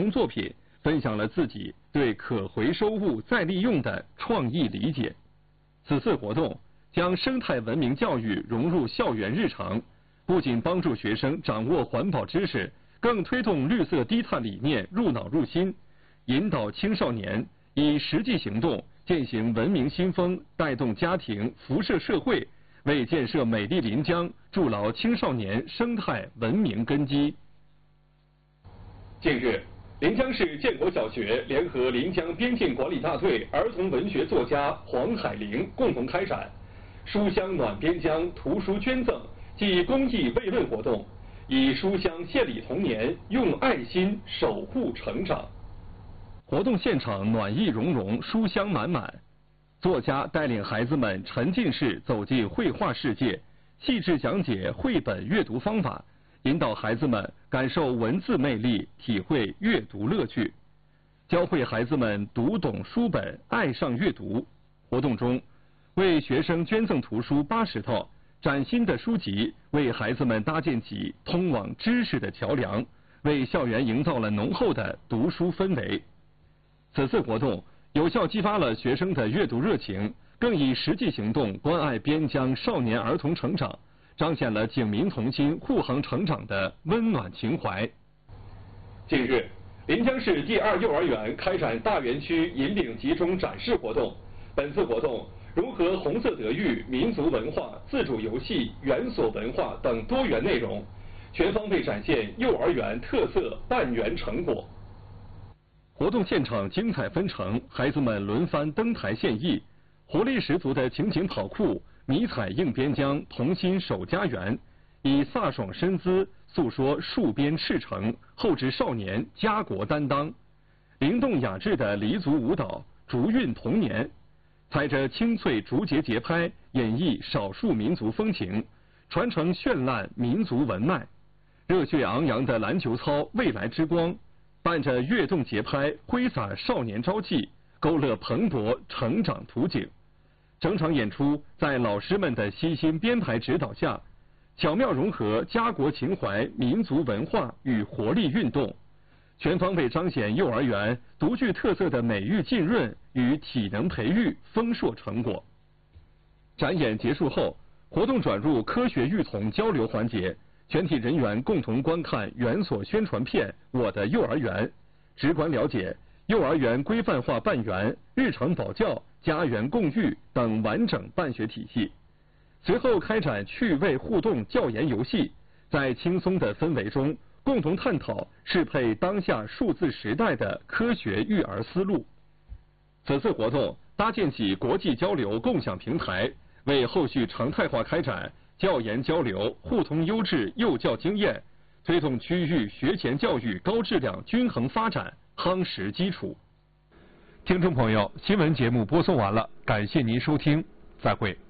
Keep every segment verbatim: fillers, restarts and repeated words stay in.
工作品，分享了自己对可回收物再利用的创意理解。此次活动将生态文明教育融入校园日常，不仅帮助学生掌握环保知识，更推动绿色低碳理念入脑入心，引导青少年以实际行动践行文明新风，带动家庭，辐射社会，为建设美丽临江筑牢青少年生态文明根基。近日，临江市建国小学联合临江边境管理大队儿童文学作家黄海玲共同开展“书香暖边疆”图书捐赠暨公益慰问活动，以书香献礼童年，用爱心守护成长。活动现场暖意融融，书香满满。作家带领孩子们沉浸式走进绘画世界，细致讲解绘本阅读方法，引导孩子们感受文字魅力，体会阅读乐趣，教会孩子们读懂书本，爱上阅读。活动中，为学生捐赠图书八十套，崭新的书籍为孩子们搭建起通往知识的桥梁，为校园营造了浓厚的读书氛围。此次活动有效激发了学生的阅读热情，更以实际行动关爱边疆少年儿童成长，彰显了警民同心、护航成长的温暖情怀。近日，临江市第二幼儿园开展大园区引领集中展示活动。本次活动融合红色德育、民族文化、自主游戏、园所文化等多元内容，全方位展现幼儿园特色办园成果。活动现场精彩纷呈，孩子们轮番登台献艺，活力十足的情景跑酷、迷彩映边疆、童心守家园，以飒爽身姿诉说戍边赤诚、厚植少年家国担当；灵动雅致的黎族舞蹈竹韵童年，踩着清脆竹节节拍，演绎少数民族风情，传承绚烂民族文脉；热血昂扬的篮球操未来之光，伴着跃动节拍，挥洒少年朝气，勾勒蓬勃成长图景。整场演出在老师们的悉心编排指导下，巧妙融合家国情怀、民族文化与活力运动，全方位彰显幼儿园独具特色的美育浸润与体能培育丰硕成果。展演结束后，活动转入科学育童交流环节，全体人员共同观看园所宣传片《我的幼儿园》，直观了解幼儿园规范化办园、日常保教、家园共育等完整办学体系。随后开展趣味互动教研游戏，在轻松的氛围中，共同探讨适配当下数字时代的科学育儿思路。此次活动搭建起国际交流共享平台，为后续常态化开展教研交流、互通优质幼教经验，推动区域学前教育高质量均衡发展夯实基础。听众朋友，新闻节目播送完了，感谢您收听，再会。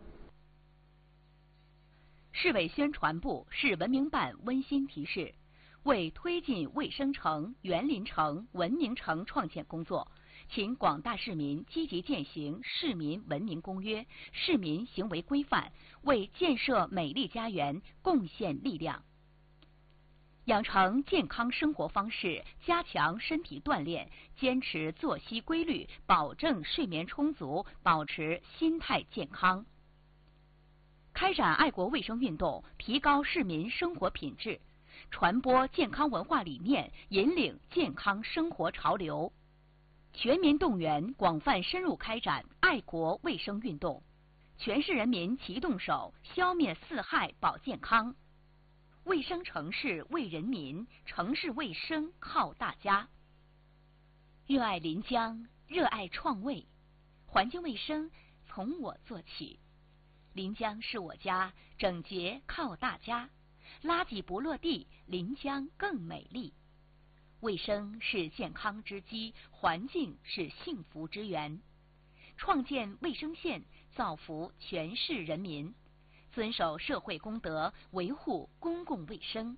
市委宣传部、市文明办温馨提示：为推进卫生城、园林城、文明城创建工作，请广大市民积极践行《市民文明公约》、市民行为规范，为建设美丽家园贡献力量。养成健康生活方式，加强身体锻炼，坚持作息规律，保证睡眠充足，保持心态健康。开展爱国卫生运动，提高市民生活品质，传播健康文化理念，引领健康生活潮流。全民动员，广泛深入开展爱国卫生运动，全市人民齐动手，消灭四害保健康。卫生城市为人民，城市卫生靠大家。热爱临江，热爱创卫，环境卫生从我做起。临江是我家，整洁靠大家。垃圾不落地，临江更美丽。卫生是健康之基，环境是幸福之源。创建卫生县，造福全市人民。遵守社会公德，维护公共卫生。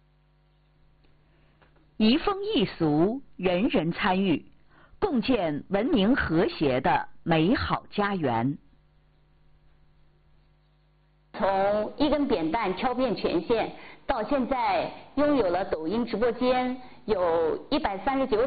移风易俗，人人参与，共建文明和谐的美好家园。 从一根扁担敲遍全县，到现在拥有了抖音直播间，有一百三十九